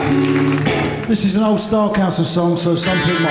This is an old Style Council song, so some people might